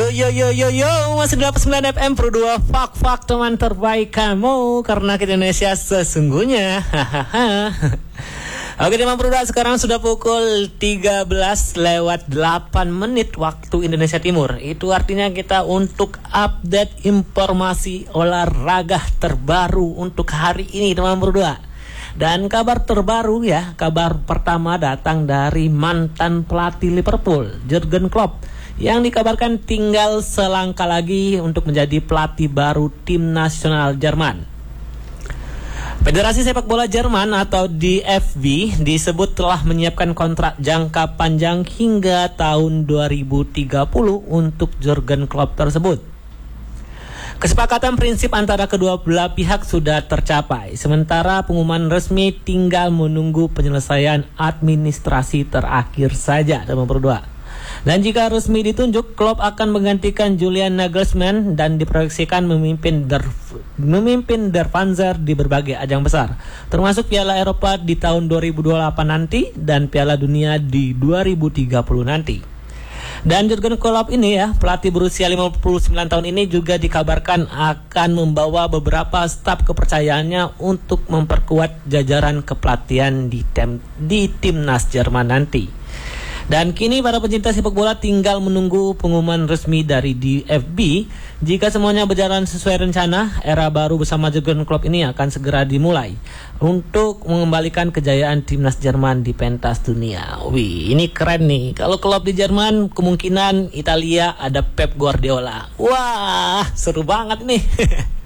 Masih 89 FM Pro 2 Fak teman terbaik kamu, karena kita Indonesia sesungguhnya. Oke teman Pro 2, sekarang sudah pukul 13:08 waktu Indonesia Timur. Itu artinya kita untuk update informasi olahraga terbaru untuk hari ini teman Pro 2. Dan kabar terbaru ya, kabar pertama datang dari mantan pelatih Liverpool, Jurgen Klopp, yang dikabarkan tinggal selangkah lagi untuk menjadi pelatih baru tim nasional Jerman. Federasi Sepak Bola Jerman atau DFB disebut telah menyiapkan kontrak jangka panjang hingga tahun 2030 untuk Jurgen Klopp tersebut. Kesepakatan prinsip antara kedua belah pihak sudah tercapai, sementara pengumuman resmi tinggal menunggu penyelesaian administrasi terakhir saja, teman berdua. Dan jika resmi ditunjuk, Klopp akan menggantikan Julian Nagelsmann dan diproyeksikan memimpin Der Panzer di berbagai ajang besar, termasuk Piala Eropa di tahun 2028 nanti dan Piala Dunia di 2030 nanti. Dan Jurgen Klopp ini ya, pelatih berusia 59 tahun ini juga dikabarkan akan membawa beberapa staf kepercayaannya untuk memperkuat jajaran kepelatihan di timnas Jerman nanti. Dan kini para pencinta sepak bola tinggal menunggu pengumuman resmi dari DFB. Jika semuanya berjalan sesuai rencana, era baru bersama Jurgen Klopp ini akan segera dimulai untuk mengembalikan kejayaan timnas Jerman di pentas dunia. Wih, ini keren nih. Kalau Klopp di Jerman, kemungkinan Italia ada Pep Guardiola. Wah, seru banget nih.